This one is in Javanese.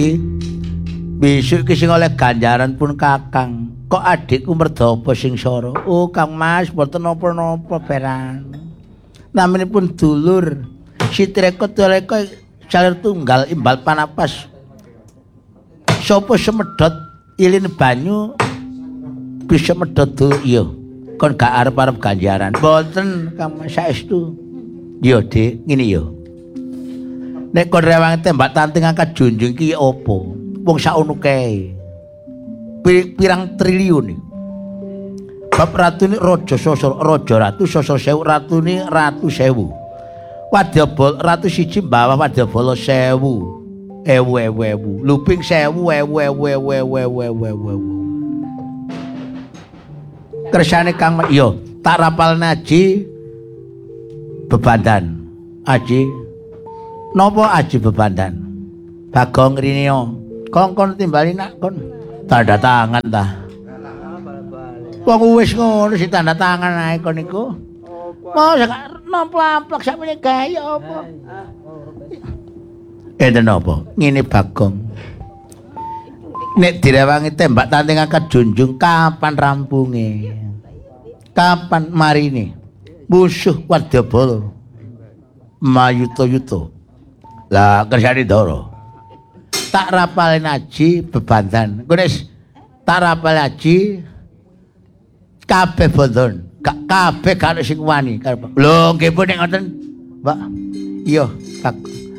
besok ki sing oleh ganjaran pun Kakang. Kok adikku merga apa sing sora? Oh, Kang Mas, mboten napa-napa beran. Naminipun dulur. Sitreka Tuleka calir tunggal imbal panapas. Sopo semedot ilin banyu bisa medot iya. Kon gak arep-arep ganjaran. Mboten, Kang Mas saestu. Yo, Dik, ngene yo. Nek kon rewang tembak tanting angkat junjung ki opo? Wong saono kae. Pirang triliun iki. Bab ratune raja sosor, raja ratu sosor sewu, ratune ratu sewu. Wadyabala ratu siji mbawah wadyabala sewu. Ewu. Luping sewu, ewu. Kersane Kang yo, tak rapal naji bebandan. Aji napa aji bebandan? Bagong Rinio. Kongkon timbali nak kon. Tanda tangan ta. Wong wis ngono si tanda tangan ae kon niku. Mau nomplak sakmene gawe apa? Enten apa? Ngene Bagong. Nek direwangi tembak tanting angkat junjung kapan rampunge? Kapan marine? Musuh Wadyabala. Mayuto-yuto. Lah kersane Ndara. Tak rapalin aji bebandan. Kunis tak rapalin aji kabeh bondon. Kabeh karo sing wani. Lho nggih pun nek ngoten, Mbak. Iya, Pak.